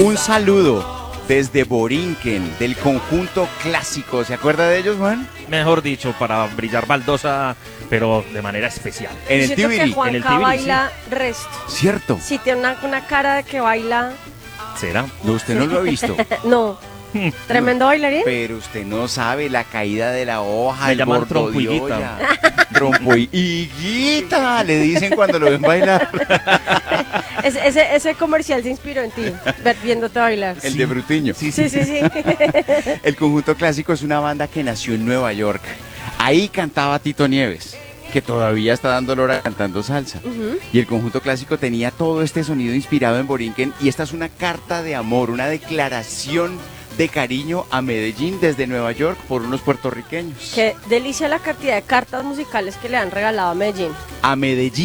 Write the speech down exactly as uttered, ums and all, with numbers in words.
Un saludo desde Borinquen, del conjunto clásico. ¿Se acuerda de ellos, Juan? Mejor dicho, para brillar baldosa, pero de manera especial. En el Siento que Tibiri. Juanca En el Tibiri, baila resto. ¿Cierto? Sí, tiene una, una cara de que baila. ¿Será? No, usted no lo ha visto. No. Tremendo bailarín. Pero usted no sabe la caída de la hoja, Me el llaman gordo de trompo-higuita. olla. Trompo y higuita, le dicen cuando lo ven bailar. Ese, ese, ese comercial se inspiró en ti, ver- viéndote bailar. El de Brutiño. Sí, sí, sí. El conjunto clásico es una banda que nació en Nueva York. Ahí cantaba Tito Nieves, que todavía está dando lora cantando salsa. Ujú. Y el conjunto clásico tenía todo este sonido inspirado en Borinquen. Y esta es una carta de amor, una declaración de cariño a Medellín desde Nueva York por unos puertorriqueños. Qué delicia la cantidad de cartas musicales que le han regalado a Medellín. A Medellín.